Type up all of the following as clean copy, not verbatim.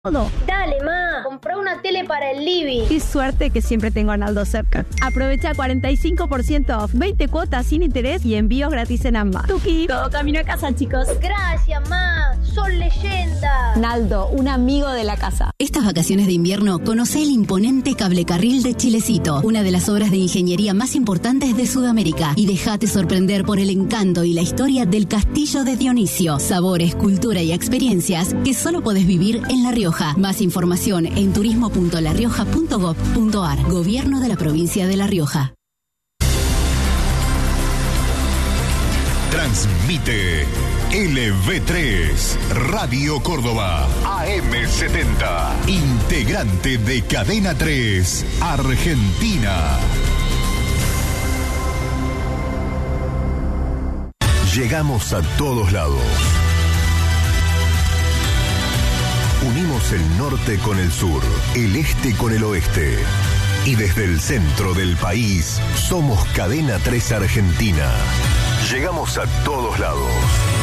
Dale, ma, compré una tele para el living. Qué suerte que siempre tengo a Naldo cerca. Aprovecha 45% off, 20 cuotas sin interés y envíos gratis en ambas. Tuki, todo camino a casa, chicos. Gracias, ma, son leyendas. Naldo, un amigo de la casa. Estas vacaciones de invierno, conoce el imponente cablecarril de Chilecito, una de las obras de ingeniería más importantes de Sudamérica, y déjate sorprender por el encanto y la historia del Castillo de Dionisio. Sabores, cultura y experiencias que solo podés vivir en La Rioja. Más información en turismo.larioja.gov.ar. Gobierno de la provincia de La Rioja. Transmite LV3, Radio Córdoba, AM70, integrante de Cadena 3, Argentina. Llegamos a todos lados. Unimos el norte con el sur, el este con el oeste. Y desde el centro del país, somos Cadena 3 Argentina. Llegamos a todos lados.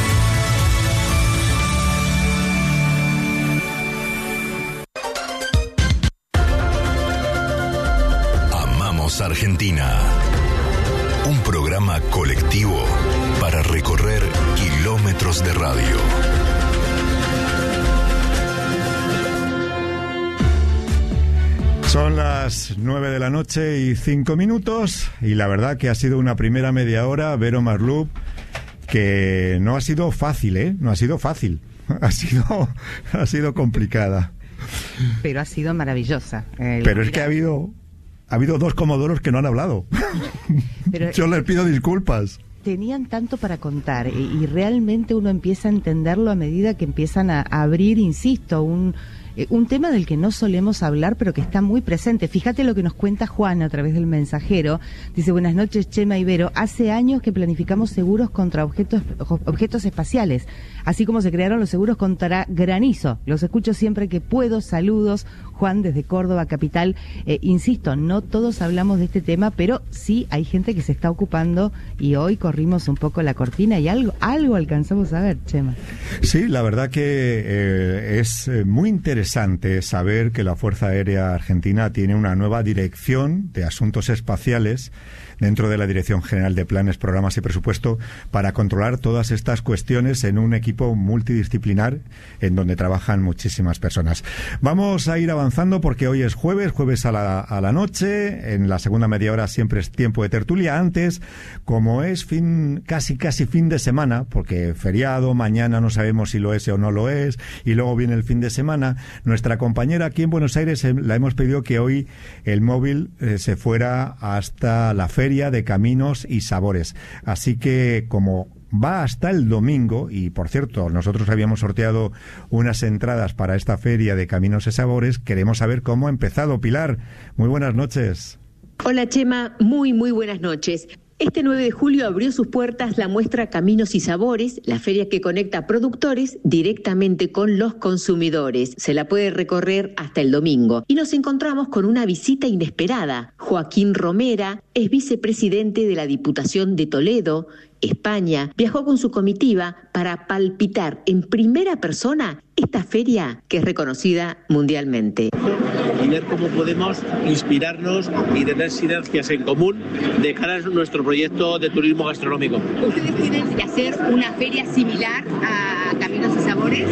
Amamos Argentina. Un programa colectivo para recorrer kilómetros de radio. Son las 9 de la noche y 5 minutos y la verdad que ha sido una primera media hora, Vero Marlup, que no ha sido fácil, ¿eh? No ha sido fácil, ha sido complicada. Pero ha sido maravillosa. Pero es que ha habido dos comodoros que no han hablado. Pero yo les pido disculpas. Tenían tanto para contar y realmente uno empieza a entenderlo a medida que empiezan a abrir, insisto, un tema del que no solemos hablar, pero que está muy presente. Fíjate lo que nos cuenta Juan a través del mensajero. Dice: buenas noches, Chema y Vero. Hace años que planificamos seguros contra objetos espaciales, así como se crearon los seguros contra granizo. Los escucho siempre que puedo. Saludos, Juan, desde Córdoba, capital. Insisto, no todos hablamos de este tema, pero sí hay gente que se está ocupando y hoy corrimos un poco la cortina y algo alcanzamos a ver, Chema. Sí, la verdad que es muy interesante saber que la Fuerza Aérea Argentina tiene una nueva dirección de asuntos espaciales dentro de la Dirección General de Planes, Programas y Presupuesto para controlar todas estas cuestiones en un equipo multidisciplinar en donde trabajan muchísimas personas. Vamos a ir avanzando porque hoy es jueves a la noche. En la segunda media hora siempre es tiempo de tertulia. Antes, como es casi fin de semana, porque feriado, mañana no sabemos si lo es o no lo es, y luego viene el fin de semana, nuestra compañera aquí en Buenos Aires la hemos pedido que hoy el móvil se fuera hasta la Feria de Caminos y Sabores. Así que como va hasta el domingo, y por cierto, nosotros habíamos sorteado unas entradas para esta Feria de Caminos y Sabores, queremos saber cómo ha empezado. Pilar, muy buenas noches. Hola, Chema, muy buenas noches. Este 9 de julio abrió sus puertas la muestra Caminos y Sabores, la feria que conecta productores directamente con los consumidores. Se la puede recorrer hasta el domingo. Y nos encontramos con una visita inesperada. Joaquín Romera es vicepresidente de la Diputación de Toledo, España. Viajó con su comitiva para palpitar en primera persona esta feria que es reconocida mundialmente. Y ver cómo podemos inspirarnos y tener sinergias en común de cara a nuestro proyecto de turismo gastronómico. ¿Ustedes tienen que hacer una feria similar a Caminos y Sabores?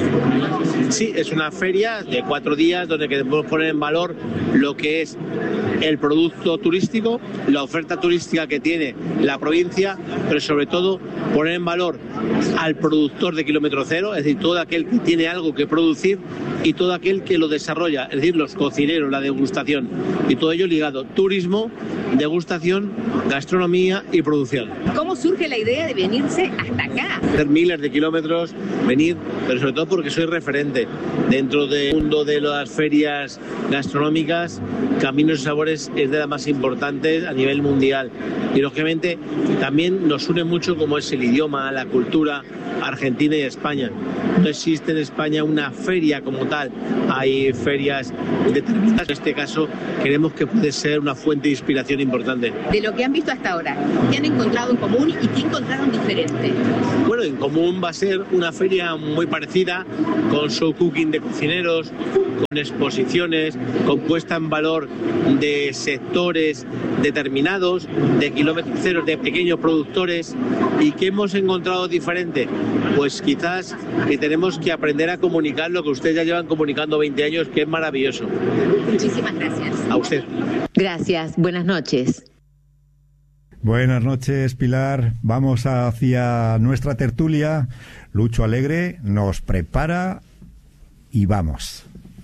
Sí, es una feria de 4 días donde queremos poner en valor lo que es el producto turístico, la oferta turística que tiene la provincia, pero sobre todo poner en valor al productor de kilómetro cero, es decir, todo aquel que tiene algo que producir y todo aquel que lo desarrolla, es decir, los cocineros, la degustación, y todo ello ligado: turismo, degustación, gastronomía y producción. ¿Cómo surge la idea de venirse hasta acá? Hacer miles de kilómetros, venir, pero sobre todo porque soy referente dentro del mundo de las ferias gastronómicas. Caminos y Sabores es de las más importantes a nivel mundial y lógicamente también nos une mucho mucho como es el idioma, la cultura argentina y España. No existe en España una feria como tal, hay ferias determinadas. En este caso queremos que puede ser una fuente de inspiración importante. De lo que han visto hasta ahora, ¿qué han encontrado en común y qué encontraron diferente? Bueno, en común va a ser una feria muy parecida, con show cooking de cocineros, con exposiciones, con puesta en valor de sectores determinados, de kilómetros cero, de pequeños productores. ¿Y qué hemos encontrado diferente? Pues quizás que tenemos que aprender a comunicar lo que ustedes ya llevan comunicando 20 años, que es maravilloso. Muchísimas gracias. A usted. Gracias, buenas noches. Buenas noches, Pilar. Vamos hacia nuestra tertulia. Lucho Alegre nos prepara y vamos.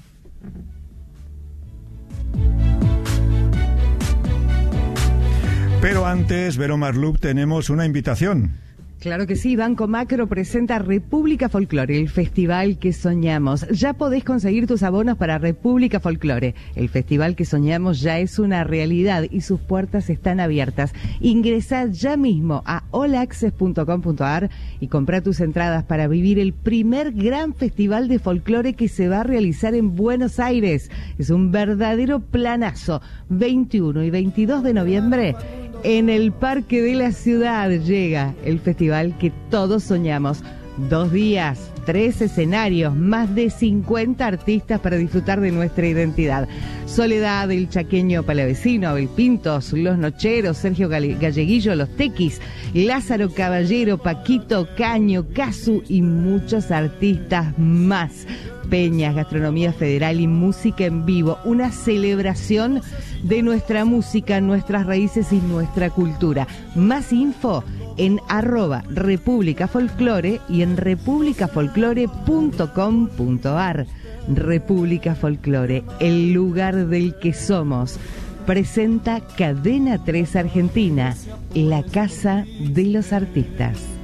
Pero antes, Vero Marlup, tenemos una invitación. Claro que sí, Banco Macro presenta República Folklore, el festival que soñamos. Ya podés conseguir tus abonos para República Folklore. El festival que soñamos ya es una realidad y sus puertas están abiertas. Ingresá ya mismo a allaccess.com.ar y comprá tus entradas para vivir el primer gran festival de folclore que se va a realizar en Buenos Aires. Es un verdadero planazo. 21 y 22 de noviembre en el Parque de la Ciudad llega el festival que todos soñamos. 2 días, 3 escenarios, más de 50 artistas para disfrutar de nuestra identidad. Soledad, el chaqueño palavecino, Abel Pintos, Los Nocheros, Sergio Galleguillo, Los Tequis, Lázaro Caballero, Paquito Caño, Casu y muchos artistas más. Peñas, gastronomía federal y música en vivo. Una celebración de nuestra música, nuestras raíces y nuestra cultura. Más info en @República Folklore y en republicafolklore.com.ar. República Folklore, el lugar del que somos. Presenta Cadena 3 Argentina, la casa de los artistas.